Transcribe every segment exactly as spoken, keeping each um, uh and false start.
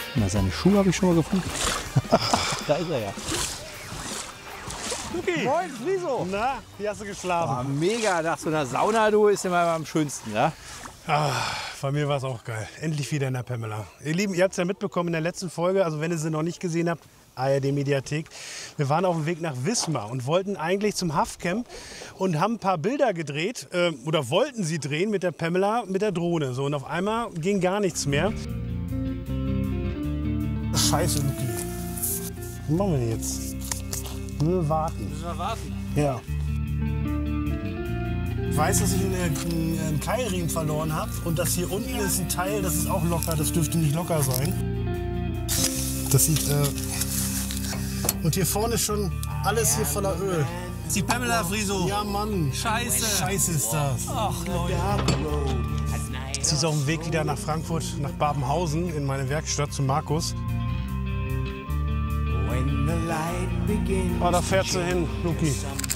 Na, seine Schuhe habe ich schon mal gefunden. Da ist er ja. Luki! Moin, Friso! Na, wie hast du geschlafen? Oh, mega, nach so einer Sauna, du, ist immer am schönsten, ja? Ah, bei mir war es auch geil. Endlich wieder in der Pamela. Ihr Lieben, ihr habt es ja mitbekommen in der letzten Folge, also wenn ihr sie noch nicht gesehen habt, A R D-Mediathek. Wir waren auf dem Weg nach Wismar und wollten eigentlich zum Haffcamp und haben ein paar Bilder gedreht, äh, oder wollten sie drehen mit der Pamela, mit der Drohne. So, und auf einmal ging gar nichts mehr. Scheiße, Luki. Was machen wir denn jetzt? Nur warten. Müssen wir warten. Ja. Ich weiß, dass ich einen, einen Keilriemen verloren habe und das hier unten ist ein Teil, das ist auch locker, das dürfte nicht locker sein. Das sieht, äh und hier vorne ist schon alles hier voller Öl. Ist die Pamela, Friso? Ja, Mann. Scheiße. Scheiße ist das. Ach, Leute. Sie ist auf dem Weg wieder nach Frankfurt, nach Babenhausen, in meine Werkstatt zu Markus. Oh, da fährt sie hin, Luki.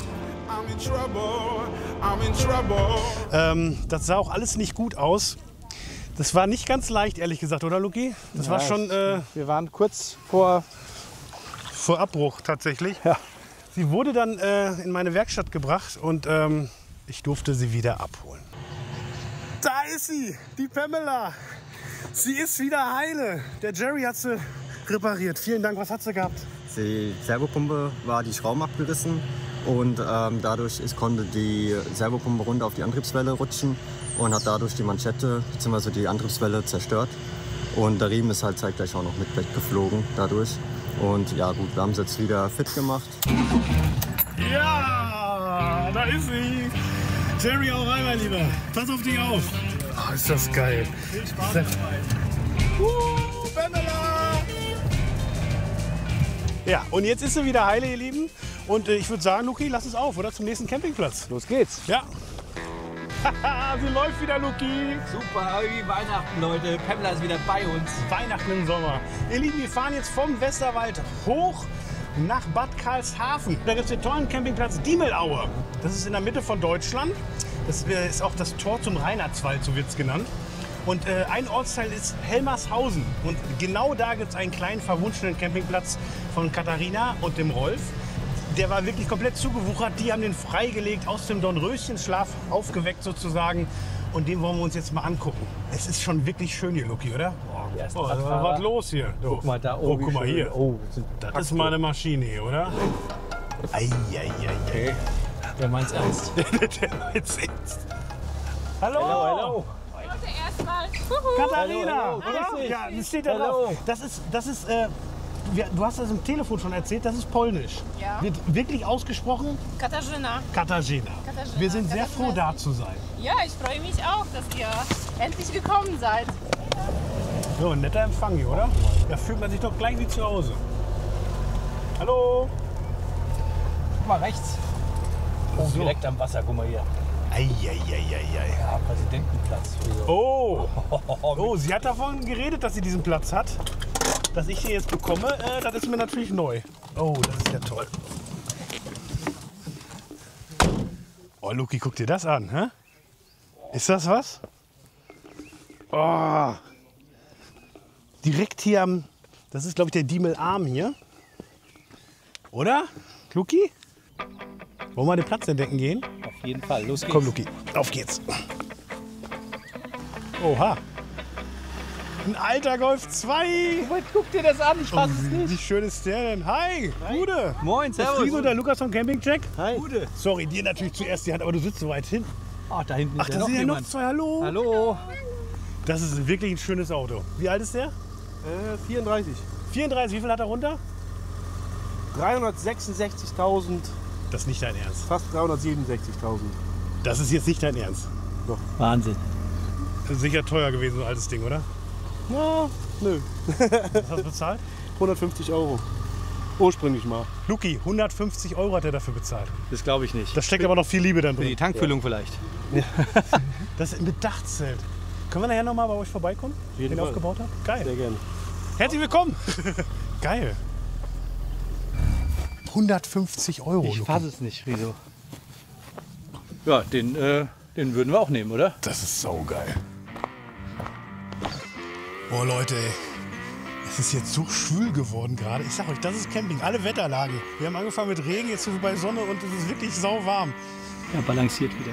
Ähm, das sah auch alles nicht gut aus. Das war nicht ganz leicht, ehrlich gesagt, oder Luki? Das Ja, war schon äh, Wir waren kurz vor... vor Abbruch tatsächlich. Ja. Sie wurde dann äh, in meine Werkstatt gebracht und ähm, ich durfte sie wieder abholen. Da ist sie, die Pamela. Sie ist wieder heile. Der Jerry hat sie repariert. Vielen Dank. Was hat sie gehabt? Die Servopumpe war die Schrauben abgerissen und ähm, dadurch ist, konnte die Servopumpe runter auf die Antriebswelle rutschen und hat dadurch die Manschette bzw. die Antriebswelle zerstört. Und der Riemen ist halt zeitgleich auch noch mit weggeflogen dadurch. Und ja gut, wir haben sie jetzt wieder fit gemacht. Ja, da ist sie. Jerry, auch rein, mein Lieber. Pass auf dich auf. Oh, ist das geil. Viel Spaß dabei. Uh, Pamela! Ja, und jetzt ist sie wieder heile, ihr Lieben. Und äh, ich würde sagen, Luki, lass es auf, oder? Zum nächsten Campingplatz. Los geht's. Ja. Sie läuft wieder, Luki. Super, wie Weihnachten, Leute. Pamela ist wieder bei uns. Weihnachten im Sommer. Ihr Lieben, wir fahren jetzt vom Westerwald hoch nach Bad Karlshafen. Da gibt es den tollen Campingplatz Diemelaue. Das ist in der Mitte von Deutschland. Das ist auch das Tor zum Reinhardswald, so wird es genannt. Und äh, ein Ortsteil ist Helmershausen. Und genau da gibt es einen kleinen verwunschenen Campingplatz von Katharina und dem Rolf. Der war wirklich komplett zugewuchert. Die haben den freigelegt, aus dem Dornröschenschlaf aufgeweckt sozusagen. Und den wollen wir uns jetzt mal angucken. Es ist schon wirklich schön hier, Luki, oder? Die ersten Oh, da Radfahrer. war was los hier. Du. Guck mal da Oh, oben. guck mal hier. Oh, das sind Das ist mal eine Maschine hier, oder? Eieiei. Okay. Wer meint's ernst? Hallo. Hello, hello. Erstmal. Katharina, Hallo, hallo, oder? grüß dich. Ja, das steht da Hallo. drauf. Das ist, das ist, äh, wir- du hast das im Telefon schon erzählt, das ist polnisch. Ja. Wird wirklich ausgesprochen Katarzyna. Katarzyna. Katarzyna. Wir sind sehr Katarzyna. froh, da zu sein. Ja, ich freue mich auch, dass ihr endlich gekommen seid. So, ein netter Empfang hier, oder? Da fühlt man sich doch gleich wie zu Hause. Hallo. Guck mal rechts. Oh, So. direkt am Wasser, guck mal hier. Eieieiei. Ja, Präsidentenplatz. Oh. Oh, sie hat davon geredet, dass sie diesen Platz hat. Dass ich den jetzt bekomme, äh, das ist mir natürlich neu. Oh, das ist ja toll. Oh, Luki, guck dir das an. Hä? Ist das was? Oh. Direkt hier am... Das ist, glaube ich, der Diemelarm hier. Oder? Luki? Wollen wir den Platz entdecken gehen? Auf jeden Fall, los geht's. Komm, Luki, auf geht's. Oha. Ein alter Golf zwei. Guck dir das an, ich Oh, fass es wie, wie nicht. schön ist der denn? Hi, Gude. Moin, Der servus. Friso, der Lukas vom Campingcheck. Hi. Gute. Sorry, dir natürlich zuerst die Hand, aber du sitzt so weit hin. Ach, da hinten Ach, ist da ja noch sind ja noch jemand. zwei. Hallo. Hallo. Das ist wirklich ein schönes Auto. Wie alt ist der? Äh, vierunddreißig. vierunddreißig. Wie viel hat er runter? dreihundertsechsundsechzigtausend, Das ist nicht dein Ernst. fast dreihundertsiebenundsechzigtausend. Das ist jetzt nicht dein Ernst. Wahnsinn. Das ist sicher teuer gewesen, so ein altes Ding, oder? Na, nö. Was hast du bezahlt? hundertfünfzig Euro. Ursprünglich mal. Luki, hundertfünfzig Euro hat er dafür bezahlt. Das glaube ich nicht. Da steckt aber noch viel Liebe dann Für die drin. Tankfüllung vielleicht. Das ist mit Dachzelt. Können wir nachher noch mal bei euch vorbeikommen, jeden den ihr Fall. aufgebaut habt? Geil. Sehr gerne. Herzlich willkommen. Geil. hundertfünfzig Euro. Ich Luki. fasse es nicht, Friso. Ja, den, äh, den würden wir auch nehmen, oder? Das ist saugeil. Oh Leute, ey. Es ist jetzt so schwül geworden gerade. Ich sag euch, das ist Camping, alle Wetterlagen. Wir haben angefangen mit Regen, jetzt sind wir bei Sonne und es ist wirklich sauwarm. Ja, balanciert wieder.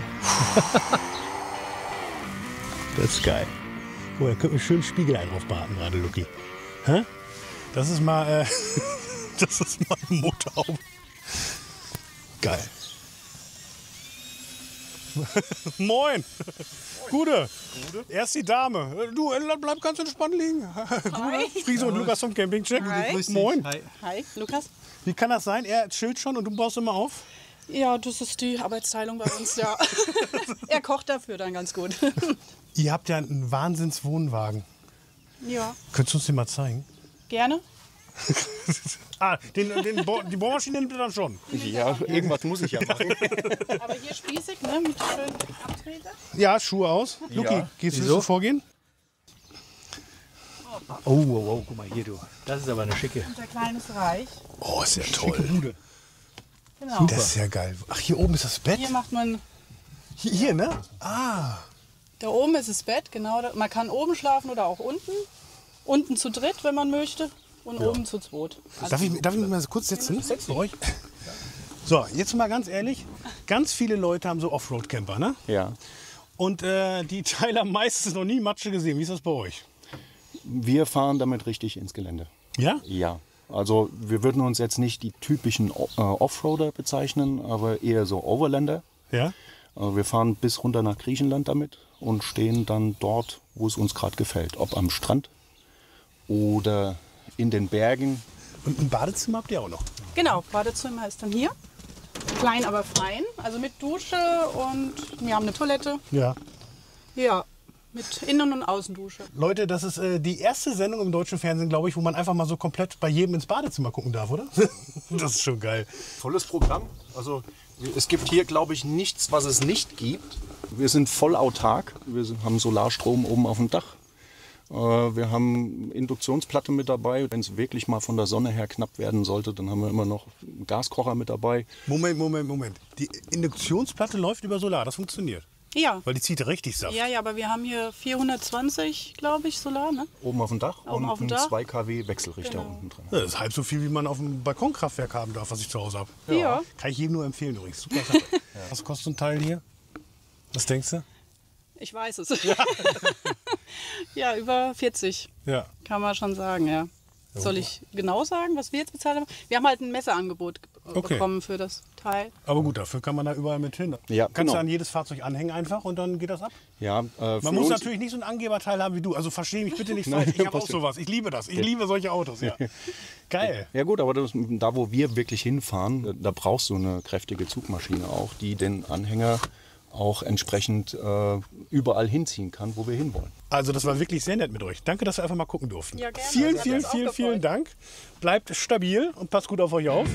Das ist geil. Oh, da könnte man schön Spiegelei drauf braten gerade, Lucky. Hä? Das ist mal, äh, das ist mal eine Motorhaube. Geil. Moin. Gute. Erst die Dame. Du, Ella, bleib ganz entspannt liegen. Gute. Friso und Lukas vom Campingcheck. Moin. Hi. Hi, Lukas. Wie kann das sein? Er chillt schon und du baust immer auf? Ja, das ist die Arbeitsteilung bei uns, ja. Er kocht dafür dann ganz gut. Ihr habt ja einen Wahnsinns-Wohnwagen. Ja, Könntest du uns den mal zeigen? gerne. Ah, den, den Bo die Bohrmaschine nimmt ihr dann schon. Ja, irgendwas muss ich ja machen. Aber hier spießig, ne, mit schön Abtreter. Ja, Schuhe aus. Luki, Ja. gehst du so vorgehen? Oh, oh, oh, guck mal hier, du. Das ist aber eine schicke. Unser kleines Reich. Oh, ist ja toll. Bude. Genau. Das ist ja geil. Ach, hier oben ist das Bett? Hier macht man, Hier, hier ne? Ah. da oben ist das Bett, genau. Man kann oben schlafen oder auch unten. Unten zu dritt, wenn man möchte. Und oben zu zweit. Also Darf ich, darf ich mich mal kurz setzen? Bei euch? So, jetzt mal ganz ehrlich. Ganz viele Leute haben so Offroad-Camper, ne? Ja. Und äh, die Teile haben meistens noch nie Matsche gesehen. Wie ist das bei euch? Wir fahren damit richtig ins Gelände. Ja? Ja. Also wir würden uns jetzt nicht die typischen äh, Offroader bezeichnen, aber eher so Overlander. Ja? Also wir fahren bis runter nach Griechenland damit und stehen dann dort, wo es uns gerade gefällt. Ob am Strand oder in den Bergen. Und ein Badezimmer habt ihr auch noch? Genau, Badezimmer ist dann hier. Klein, aber fein. Also mit Dusche und wir haben eine Toilette. Ja. Ja, mit Innen- und Außendusche. Leute, das ist äh, die erste Sendung im deutschen Fernsehen, glaube ich, wo man einfach mal so komplett bei jedem ins Badezimmer gucken darf, oder? Das ist schon geil. Tolles Programm. Also es gibt hier, glaube ich, nichts, was es nicht gibt. Wir sind voll autark. Wir sind, haben Solarstrom oben auf dem Dach. Äh, wir haben Induktionsplatte mit dabei. Wenn es wirklich mal von der Sonne her knapp werden sollte, dann haben wir immer noch einen Gaskocher mit dabei. Moment, Moment, Moment. Die Induktionsplatte läuft über Solar, das funktioniert. Ja. Weil die zieht richtig Saft. Ja, ja, aber wir haben hier vierhundertzwanzig, glaube ich, Solar, ne? Oben auf dem Dach Oben und auf dem einen Dach. zwei Kilowatt Wechselrichter Genau. unten drin. Ja, das ist halb so viel, wie man auf dem Balkonkraftwerk haben darf, was ich zu Hause habe. Ja. Kann ich jedem nur empfehlen übrigens. Super Sache. Was kostet so ein Teil hier? Was denkst du? Ich weiß es. Ja, über vierzig, Ja. kann man schon sagen, ja. Soll ich genau sagen, was wir jetzt bezahlt haben? Wir haben halt ein Messeangebot ge- Okay. bekommen für das Teil. Aber gut, dafür kann man da überall mit hin. Ja, Kannst genau. du an jedes Fahrzeug anhängen einfach und dann geht das ab? Ja, äh, für Man muss uns- natürlich nicht so ein Angeberteil haben wie du. Also verstehe mich bitte nicht falsch. Ich habe auch passiert. sowas. Ich liebe das. Ich liebe solche Autos. Ja. Geil. Ja gut, aber das, da wo wir wirklich hinfahren, da brauchst du eine kräftige Zugmaschine auch, die den Anhänger auch entsprechend äh, überall hinziehen kann, wo wir hinwollen. Also das war wirklich sehr nett mit euch. Danke, dass wir einfach mal gucken durften. Ja, gerne. Vielen, Das hat vielen, uns auch vielen, gefreut. vielen Dank. Bleibt stabil und passt gut auf euch auf.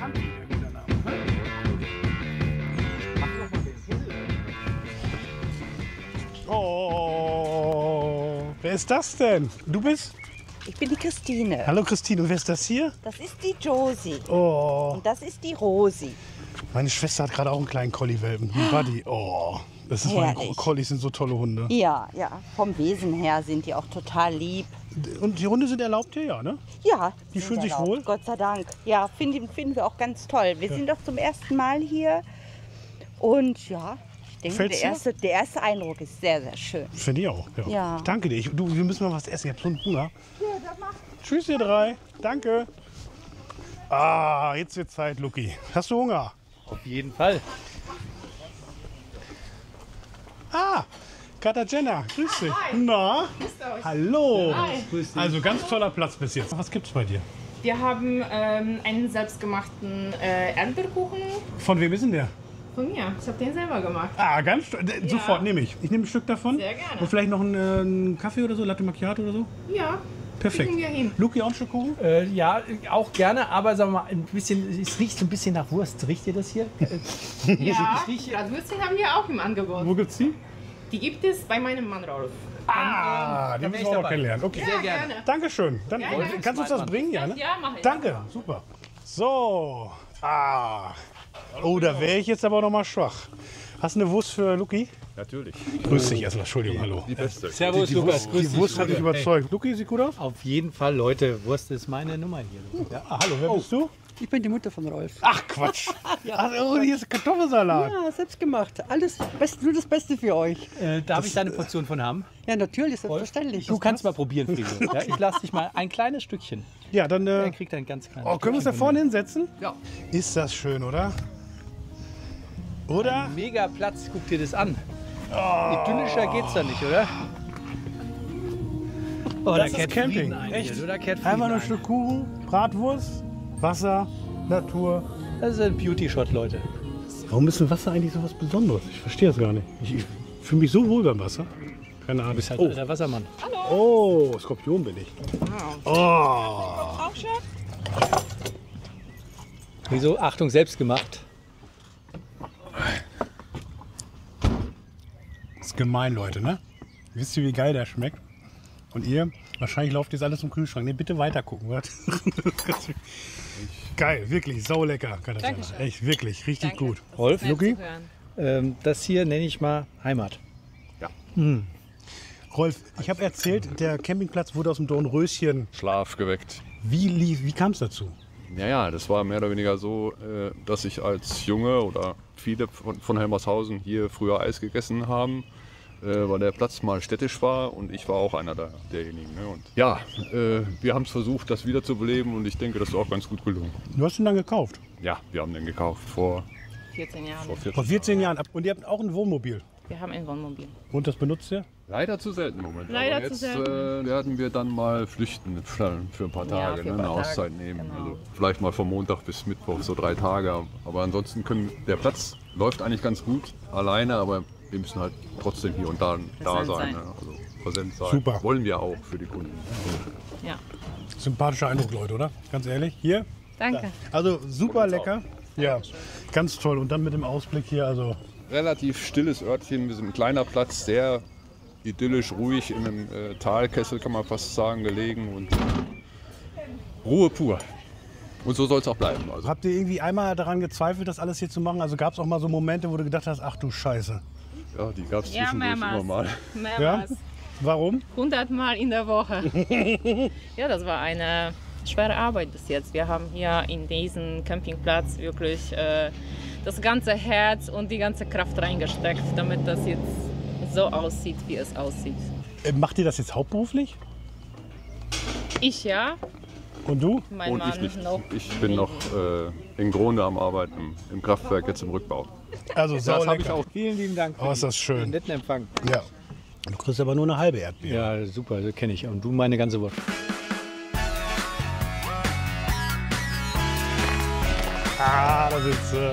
Oh, wer ist das denn? Du bist? Ich bin die Christine. Hallo Christine, und wer ist das hier? Das ist die Josie. Oh, Und das ist die Rosi. meine Schwester hat gerade auch einen kleinen Collie-Welpen, einen Buddy. Oh, das ist meine Herrlich. Collies sind so tolle Hunde. Ja, ja. Vom Wesen her sind die auch total lieb. Und die Hunde sind erlaubt hier, ja, ne? Ja. Die sind fühlen sich erlaubt, wohl? Gott sei Dank. Ja, finden, finden wir auch ganz toll. Wir sind doch zum ersten Mal hier. Und ja, ich denke, Gefällt's der dir? erste, der erste Eindruck ist sehr, sehr schön. Finde ich auch. Ja. Ja. Ich danke dir. Ich, du, wir müssen mal was essen. Ich habe so einen Hunger. Tschüss, ihr drei. Danke. Ah, jetzt wird Zeit, Luki. Hast du Hunger? Auf jeden Fall. Ah, Katharina, grüß dich. Na? Hallo. Also ganz toller Platz bis jetzt. Was gibt's bei dir? Wir haben ähm, einen selbstgemachten äh, Erdbeerkuchen Von wem ist denn der? von mir. Ich habe den selber gemacht. Ah, ganz sto- d- sofort nehme ich. Ich nehme ein Stück davon. Sehr gerne. Und vielleicht noch einen, äh, einen Kaffee oder so, Latte Macchiato oder so. Ja, Perfekt. kriegen wir hin. Luki, auch ein Stück Kuchen? Äh, ja, auch gerne, aber sagen wir mal, ein bisschen, es riecht so ein bisschen nach Wurst. Riecht ihr das hier? Ja, Ich rieche- Bratwürstchen haben wir auch im Angebot. Wo gibt's die? Die gibt es bei meinem Mann Rolf. Ah, den wär müssen ich wir auch noch dabei. kennenlernen. Okay. Sehr gerne. Dankeschön. Dann, ja. kannst du uns das bringen, ja? Ne? Ja, mache ich. Danke, super. So, ah. Oh, da wäre ich jetzt aber noch mal schwach. Hast du eine Wurst für Luki? Natürlich. Grüß dich erstmal, Entschuldigung, hallo. Die beste. Servus, Die Lukas. Wurst, Grüß die dich, Wurst hat mich Lukas. überzeugt. Luki, sieht gut aus? Auf jeden Fall, Leute, Wurst ist meine Nummer hier. Ja. Ah, hallo, wer bist du? Ich bin die Mutter von Rolf. Ach, Quatsch. Ach, oh, hier ist Kartoffelsalat. Ja, selbst gemacht. Alles best, nur das Beste für euch. Äh, darf ich da eine Portion von haben? Ja, natürlich, selbstverständlich. Du kannst mal probieren, Friso. Ja, ich lasse dich mal ein kleines Stückchen. Ja, dann. Er Äh, kriegt ein ganz kleines oh, können wir uns da Stückchen vorne von hinsetzen? Ja. Ist das schön, oder? Oder? mir. Mega Platz, guck dir das an. Idyllischer geht's da nicht, oder? Oh, Das ist Camping. Echt? Echt? Oder kehrt Einfach nur ein ein. Stück Kuchen, Bratwurst, Wasser, Natur. Das ist ein Beauty-Shot, Leute. Warum ist denn Wasser eigentlich so was Besonderes? Ich verstehe es gar nicht. Ich, ich fühle mich so wohl beim Wasser. Keine Ahnung. Du bist halt Oh, der Wassermann. oh, Skorpion bin ich. Oh. Wieso? Achtung, selbst gemacht. Das ist gemein, Leute, ne? Wisst ihr, wie geil der schmeckt? Und ihr? Wahrscheinlich lauft jetzt alles im Kühlschrank. Ne, bitte weiter gucken. Was? Geil, wirklich, saulecker. Kann das sein. Echt, wirklich, richtig Danke. gut. Rolf, Luki? ähm, das hier nenne ich mal Heimat. Rolf, ich habe erzählt, der Campingplatz wurde aus dem Dornröschen. Schlaf geweckt. Wie, lief- wie kam es dazu? Ja, ja, das war mehr oder weniger so, äh, dass ich als Junge oder viele von, von Helmershausen hier früher Eis gegessen haben, äh, weil der Platz mal städtisch war und ich war auch einer der, derjenigen. Ne? Und ja, äh, wir haben es versucht, das wiederzubeleben und ich denke, das ist auch ganz gut gelungen. Du hast ihn dann gekauft. Ja, wir haben den gekauft vor, vierzehn Jahre. vor vierzehn Vor vierzehn Jahren. Und ihr habt auch ein Wohnmobil. Wir haben ein Wohnmobil. Und das benutzt ihr? Leider zu selten im Moment. Leider Aber zu jetzt selten. Äh, werden wir dann mal flüchten für, für ein paar Ja, Tage, für ein ne, paar eine Tage, Auszeit nehmen. genau. Also vielleicht mal von Montag bis Mittwoch, so drei Tage. Aber ansonsten können der Platz läuft eigentlich ganz gut alleine, aber wir müssen halt trotzdem hier und da, da Präsent sein. sein. Ne? Also präsent sein. Super. Wollen wir auch für die Kunden. Ja. Sympathischer Eindruck, Leute, oder? Ganz ehrlich. Hier? Danke. Also super lecker. Ja, ganz toll. Und dann mit dem Ausblick hier, also Relativ stilles Örtchen, wir sind ein kleiner Platz, sehr idyllisch, ruhig in einem äh, Talkessel, kann man fast sagen, gelegen und Ruhe pur. Und so soll es auch bleiben. Also, habt ihr irgendwie einmal daran gezweifelt, das alles hier zu machen? Also gab es auch mal so Momente, wo du gedacht hast, ach du Scheiße. ja, die gab es Ja, zwischendurch mehrmals. immer mal. Mehrmals. Warum? hundertmal in der Woche. Ja, das war eine schwere Arbeit bis jetzt. Wir haben hier in diesen Campingplatz wirklich äh, das ganze Herz und die ganze Kraft reingesteckt, damit das jetzt so aussieht, wie es aussieht. Äh, Macht ihr das jetzt hauptberuflich? Ich ja, Und du? mein Und Mann ich nicht. noch. Ich bin noch äh, in Gronde am Arbeiten im, im Kraftwerk, jetzt im Rückbau. Also Das sau habe ich lecker. auch. Vielen lieben Dank. Oh, ist das schön. Einen netten Empfang. Ja. Du kriegst aber nur eine halbe Erdbeere. Ja, super, das kenne ich. Und du meine ganze Wurst. Ah, da sind's. Äh.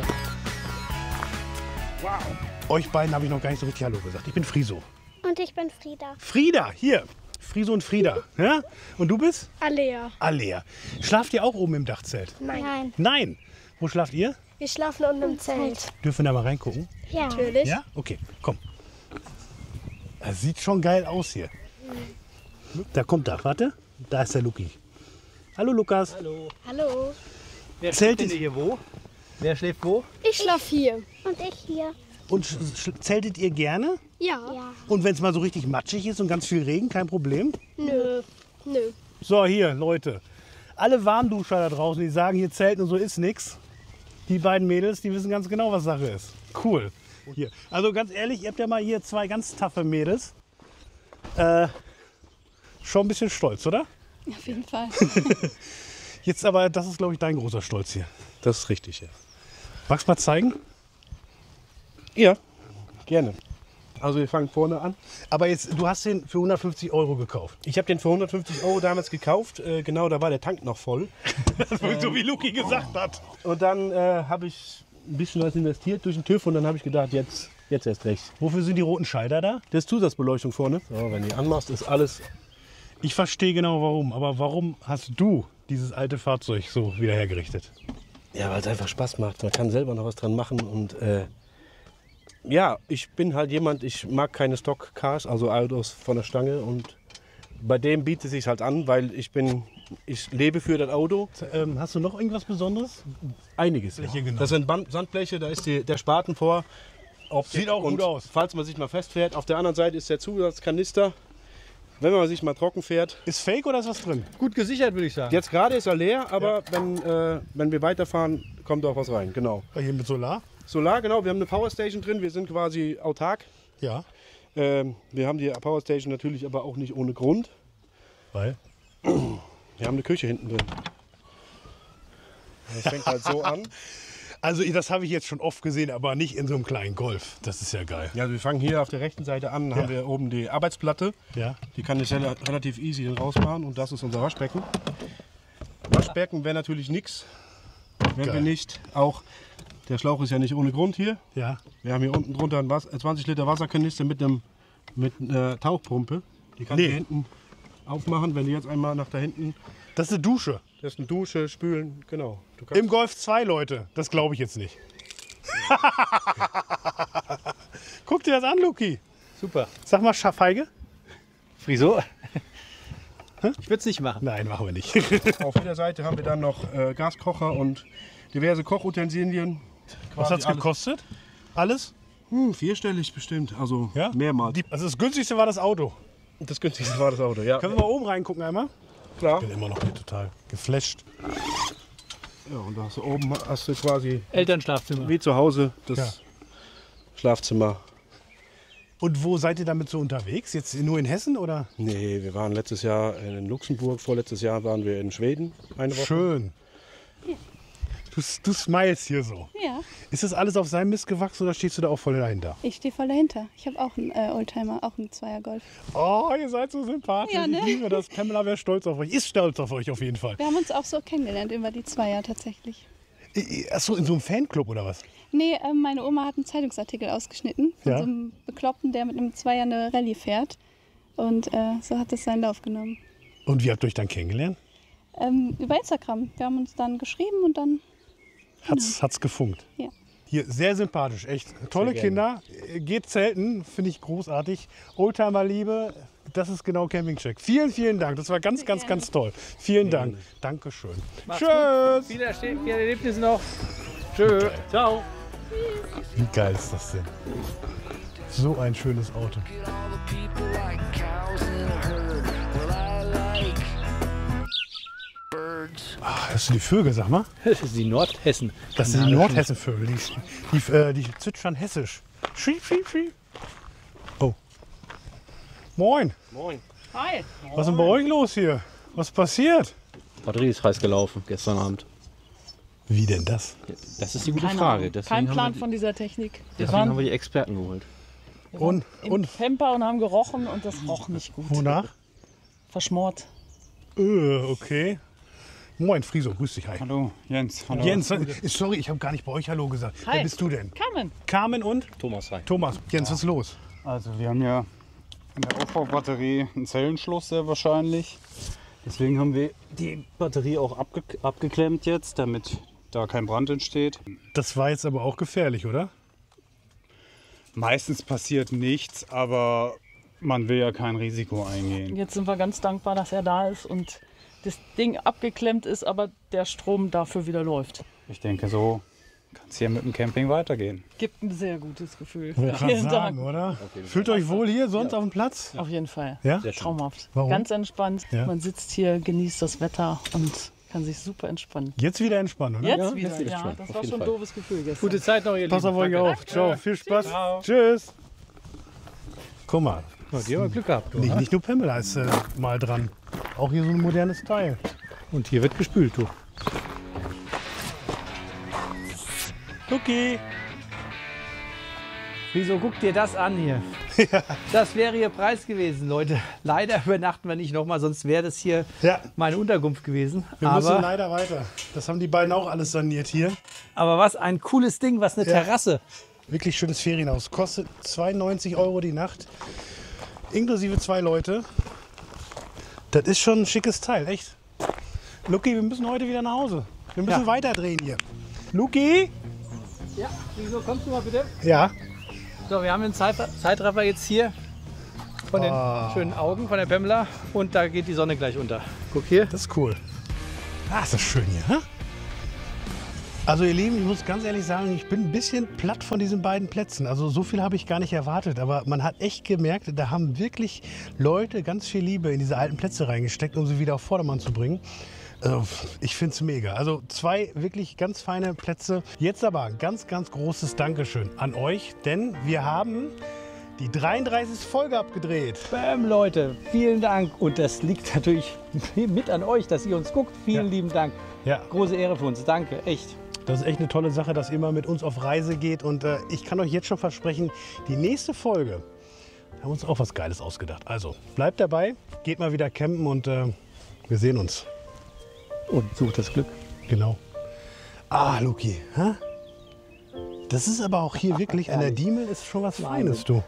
Wow. Euch beiden habe ich noch gar nicht so richtig Hallo gesagt. Ich bin Friso. Und ich bin Frieda. Frieda, hier. Friso und Frieda. Ja? Und du bist? Alea. Alea. Schlaft ihr auch oben im Dachzelt? Nein. Nein. Nein. Wo schlaft ihr? Wir schlafen unten im Zelt. Dürfen wir da mal reingucken? Ja. Natürlich. Ja? Okay, komm. Das sieht schon geil aus hier. Da kommt er. Warte. Da ist der Luki. Hallo Lukas. Hallo. Hallo. Wer Zelt schläft denn ist- hier wo? Wer schläft wo? Ich schlafe hier. Und ich hier. Und sch- sch- zeltet ihr gerne? Ja. ja. Und wenn es mal so richtig matschig ist und ganz viel Regen, kein Problem? Nö. Nö. So, hier, Leute. Alle Warmduscher da draußen, die sagen, hier zelten und so ist nix. Die beiden Mädels, die wissen ganz genau, was Sache ist. Cool. Hier. Also ganz ehrlich, ihr habt ja mal hier zwei ganz taffe Mädels. Äh, schon ein bisschen stolz, oder? Auf jeden Fall. Jetzt aber, das ist, glaube ich, dein großer Stolz hier. Das ist richtig, ja. Magst du mal zeigen? Ja, gerne. Also wir fangen vorne an. Aber jetzt, du hast den für hundertfünfzig Euro gekauft. Ich habe den für hundertfünfzig Euro damals gekauft. Äh, genau, da war der Tank noch voll. So wie Luki gesagt hat. Und dann äh, habe ich ein bisschen was investiert durch den TÜV und dann habe ich gedacht, jetzt, jetzt erst recht. Wofür sind die roten Schalter da? Das ist Zusatzbeleuchtung vorne. So, wenn du anmachst, ist alles. Ich verstehe genau warum. Aber warum hast du dieses alte Fahrzeug so wieder hergerichtet? Ja, weil es einfach Spaß macht. Man kann selber noch was dran machen und äh, ja, ich bin halt jemand, ich mag keine Stock-Cars, also Autos von der Stange und bei dem bietet es sich halt an, weil ich bin, ich lebe für das Auto. Ähm, hast du noch irgendwas Besonderes? Einiges. Fläche genommen. Das sind Band Sandbleche, da ist die, der Spaten vor. Optik. Sieht auch und gut aus. Falls man sich mal festfährt, auf der anderen Seite ist der Zusatzkanister. Wenn man sich mal trocken fährt. Ist fake oder ist was drin? Gut gesichert, würde ich sagen. Jetzt gerade ist er leer, aber ja. wenn, äh, wenn wir weiterfahren, kommt auch was rein. Genau. Hier mit Solar? Solar, genau. Wir haben eine Powerstation drin. Wir sind quasi autark. Ja. Ähm, wir haben die Powerstation natürlich aber auch nicht ohne Grund. Weil? Wir haben eine Küche hinten drin. Das fängt halt so an. Also das habe ich jetzt schon oft gesehen, aber nicht in so einem kleinen Golf. Das ist ja geil. Ja, wir fangen hier auf der rechten Seite an, Ja. haben wir oben die Arbeitsplatte. Ja. Die kann ich rel- relativ easy dann rausmachen und das ist unser Waschbecken. Waschbecken wäre natürlich nichts, wenn Geil. wir nicht auch, der Schlauch ist ja nicht ohne Grund hier. Ja. Wir haben hier unten drunter einen Was- zwanzig Liter Wasserkanister mit, einem, mit einer Tauchpumpe. Die kannst Nee. du hier hinten aufmachen, wenn du jetzt einmal nach da hinten. Das ist eine Dusche. Das ist eine Dusche, spülen, genau. Du kannst Im Golf zwei Leute. Das glaube ich jetzt nicht. Guck dir das an, Luki. Super. Sag mal, Feige. Wieso? Ich würde es nicht machen. Nein, machen wir nicht. Auf jeder Seite haben wir dann noch äh, Gaskocher und diverse Kochutensilien. Was hat es Quasi gekostet? Alles? Hm, vierstellig bestimmt, also Ja? mehrmals. Die, also das günstigste war das Auto. Das günstigste war das Auto, ja. Können wir mal oben reingucken einmal? Klar. Ich bin immer noch hier total geflasht. Ja, und da hast du oben hast du quasi Elternschlafzimmer. wie zu Hause das Ja. Schlafzimmer. Und wo seid ihr damit so unterwegs? Jetzt nur in Hessen oder? Nee, wir waren letztes Jahr in Luxemburg, vorletztes Jahr waren wir in Schweden eine Woche. Schön. Du, du smiles hier so. Ja, Ist das alles auf seinem Mist gewachsen oder stehst du da auch voll dahinter? ich stehe voll dahinter. Ich habe auch einen äh, Oldtimer, auch einen Zweier-Golf. Oh, ihr seid so sympathisch. Ja, ne? Ich liebe das. Pamela wäre stolz auf euch. Ist stolz auf euch auf jeden Fall. Wir haben uns auch so kennengelernt über die Zweier tatsächlich. Achso, in so einem Fanclub oder was? Nee, ähm, meine Oma hat einen Zeitungsartikel ausgeschnitten von Ja. so einem Bekloppten, der mit einem Zweier eine Rallye fährt. Und äh, so hat es seinen Lauf genommen. Und wie habt ihr euch dann kennengelernt? Ähm, über Instagram. Wir haben uns dann geschrieben und dann, Hat's, hat's gefunkt. ja. Hier, sehr sympathisch, echt. Tolle Kinder. Geht zelten, finde ich großartig. Oldtimer-Liebe, das ist genau Campingcheck. Vielen, vielen Dank. Das war ganz, ganz, ganz toll. Vielen Dank. Dankeschön. Tschüss. Viele, viele Erlebnisse noch. Tschö. Ciao. Wie geil ist das denn? So ein schönes Auto. Ah, das sind die Vögel, sag mal. Das ist die Nordhessen. Das sind die Nordhessen-Vögel. Die, die, äh, die zwitschern hessisch. Schieb, schieb, schieb. Oh. Moin. Moin. Hi. Was ist denn bei euch los hier? Was passiert? Batterie ist heiß gelaufen gestern Abend. Wie denn das? Das ist die gute Keine Frage. Ahnung. Deswegen Kein haben Plan wir, von dieser Technik. Wir deswegen waren haben wir die Experten geholt. Und, im und Camper und haben gerochen und das roch nicht gut. wonach? Verschmort. Äh, okay. Moin, Friso, grüß dich. Hi. Hallo, Jens. Hallo. Jens, äh, sorry, ich habe gar nicht bei euch Hallo gesagt. Hi. Wer bist du denn? Carmen. Carmen und? Thomas, hi. Thomas. Jens, was ist los? Also wir haben ja in der Aufbaubatterie einen Zellenschluss sehr wahrscheinlich. Deswegen haben wir die Batterie auch abge abgeklemmt jetzt, damit da kein Brand entsteht. Das war jetzt aber auch gefährlich, oder? Meistens passiert nichts, aber man will ja kein Risiko eingehen. Jetzt sind wir ganz dankbar, dass er da ist und das Ding abgeklemmt ist, aber der Strom dafür wieder läuft. Ich denke, so kann es hier mit dem Camping weitergehen. Gibt ein sehr gutes Gefühl. Ich wollte gerade sagen, oder? Fühlt euch wohl hier sonst auf dem Platz? Auf jeden Fall. Ja? Traumhaft. Warum? Ganz entspannt. Ja. Man sitzt hier, genießt das Wetter und kann sich super entspannen. Jetzt wieder entspannen, oder? Jetzt Ja, wieder, jetzt wieder ja. entspannen, Das auf war jeden schon ein Fall. doofes Gefühl gestern. Gute Zeit noch, ihr Pass Lieben. auf euch Danke. auf. Ciao, viel Spaß. Ciao. Tschüss. Guck mal. Ja, die haben Glück gehabt. Du, Nicht, ne? nicht nur Pamela ist äh, mal dran. Auch hier so ein modernes Teil. Und hier wird gespült, du. Luki. Wieso guck dir das an hier? Das wäre Ihr Preis gewesen, Leute. Leider übernachten wir nicht nochmal, sonst wäre das hier Ja. meine Unterkunft gewesen. Wir müssen Aber, leider weiter. Das haben die beiden auch alles saniert hier. aber was ein cooles Ding, was eine Ja. Terrasse. Wirklich schönes Ferienhaus. Kostet zweiundneunzig Euro die Nacht. Inklusive zwei Leute. Das ist schon ein schickes Teil, echt. Luki, wir müssen heute wieder nach Hause. Wir müssen Ja. weiterdrehen hier. Luki? Ja, wieso kommst du mal bitte? Ja. So, wir haben den Zeit Zeitraffer jetzt hier von den Ah. schönen Augen von der Pamela und da geht die Sonne gleich unter. Guck hier. Das ist cool. Ah, ist das schön hier, hä? Also ihr Lieben, ich muss ganz ehrlich sagen, ich bin ein bisschen platt von diesen beiden Plätzen. Also so viel habe ich gar nicht erwartet, aber man hat echt gemerkt, da haben wirklich Leute ganz viel Liebe in diese alten Plätze reingesteckt, um sie wieder auf Vordermann zu bringen. Also ich finde es mega. Also zwei wirklich ganz feine Plätze. Jetzt aber ein ganz, ganz großes Dankeschön an euch, denn wir haben die dreiunddreißigste Folge abgedreht. Bam, Leute, vielen Dank. Und das liegt natürlich mit an euch, dass ihr uns guckt. Vielen Ja. lieben Dank. Ja. Große Ehre für uns. Danke, echt. Das ist echt eine tolle Sache, dass ihr mal mit uns auf Reise geht. Und äh, ich kann euch jetzt schon versprechen, die nächste Folge haben wir uns auch was Geiles ausgedacht. Also bleibt dabei, geht mal wieder campen und äh, wir sehen uns. Und sucht das Glück. Genau. Ah, Luki, hä? Das ist aber auch hier wirklich, an der Diemel ist schon was Feines, du.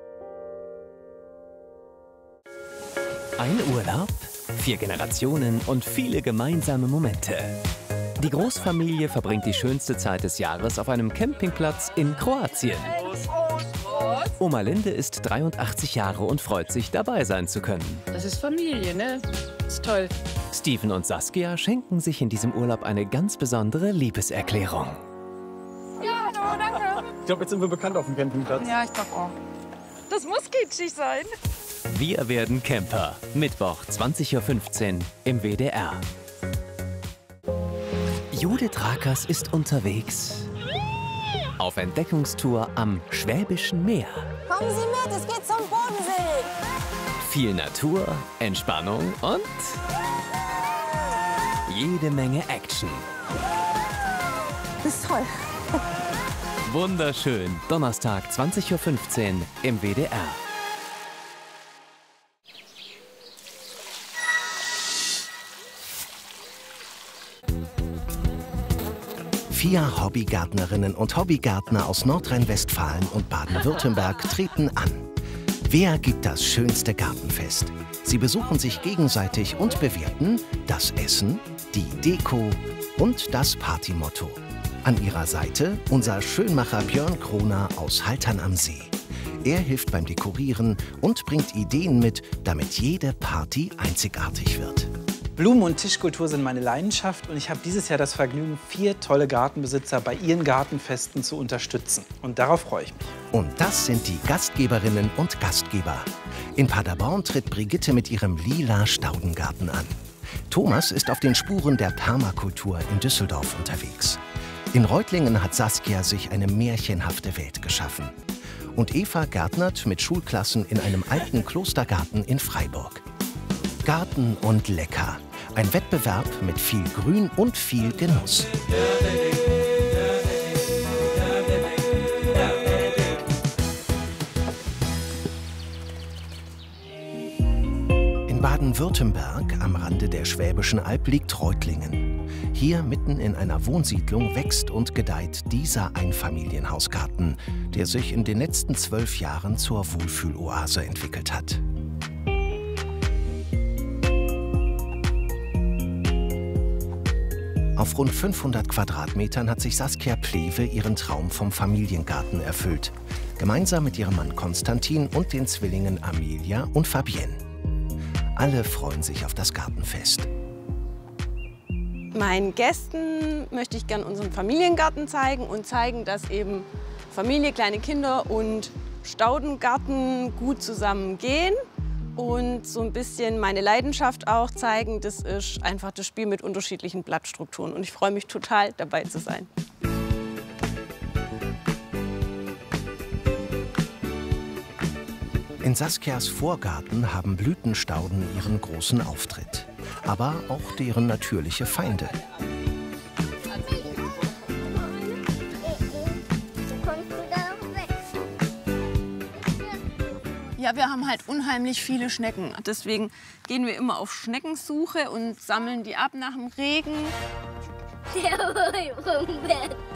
Ein Urlaub, vier Generationen und viele gemeinsame Momente. Die Großfamilie verbringt die schönste Zeit des Jahres auf einem Campingplatz in Kroatien. Oma Linde ist dreiundachtzig Jahre und freut sich, dabei sein zu können. Das ist Familie, ne? Ist toll. Steven und Saskia schenken sich in diesem Urlaub eine ganz besondere Liebeserklärung. Ja, hallo, danke. Ich glaube, jetzt sind wir bekannt auf dem Campingplatz. Ja, ich glaube auch. Das muss kitschig sein. Wir werden Camper. Mittwoch, zwanzig Uhr fünfzehn im W D R. Judith Rakers ist unterwegs auf Entdeckungstour am Schwäbischen Meer. Kommen Sie mit, es geht zum Bodensee. Viel Natur, Entspannung und jede Menge Action. Das ist toll. Wunderschön. Donnerstag, zwanzig Uhr fünfzehn im W D R. Vier Hobbygärtnerinnen und Hobbygärtner aus Nordrhein-Westfalen und Baden-Württemberg treten an. Wer gibt das schönste Gartenfest? Sie besuchen sich gegenseitig und bewerten das Essen, die Deko und das Partymotto. An ihrer Seite unser Schönmacher Björn Kroner aus Haltern am See. Er hilft beim Dekorieren und bringt Ideen mit, damit jede Party einzigartig wird. Blumen- und Tischkultur sind meine Leidenschaft und ich habe dieses Jahr das Vergnügen, vier tolle Gartenbesitzer bei ihren Gartenfesten zu unterstützen. Und darauf freue ich mich. Und das sind die Gastgeberinnen und Gastgeber. In Paderborn tritt Brigitte mit ihrem lila Staudengarten an. Thomas ist auf den Spuren der Permakultur in Düsseldorf unterwegs. In Reutlingen hat Saskia sich eine märchenhafte Welt geschaffen. Und Eva gärtnert mit Schulklassen in einem alten Klostergarten in Freiburg. Garten und lecker. Ein Wettbewerb mit viel Grün und viel Genuss. In Baden-Württemberg, am Rande der Schwäbischen Alb, liegt Reutlingen. Hier mitten in einer Wohnsiedlung wächst und gedeiht dieser Einfamilienhausgarten, der sich in den letzten zwölf Jahren zur Wohlfühloase entwickelt hat. Auf rund fünfhundert Quadratmetern hat sich Saskia Plewe ihren Traum vom Familiengarten erfüllt. Gemeinsam mit ihrem Mann Konstantin und den Zwillingen Amelia und Fabienne. Alle freuen sich auf das Gartenfest. Meinen Gästen möchte ich gern unseren Familiengarten zeigen und zeigen, dass eben Familie, kleine Kinder und Staudengarten gut zusammengehen. Und so ein bisschen meine Leidenschaft auch zeigen, das ist einfach das Spiel mit unterschiedlichen Blattstrukturen. Und ich freue mich total, dabei zu sein. In Saskias Vorgarten haben Blütenstauden ihren großen Auftritt. Aber auch deren natürliche Feinde. Ja, wir haben halt unheimlich viele Schnecken. Deswegen gehen wir immer auf Schneckensuche und sammeln die ab nach dem Regen. Der war im Bett.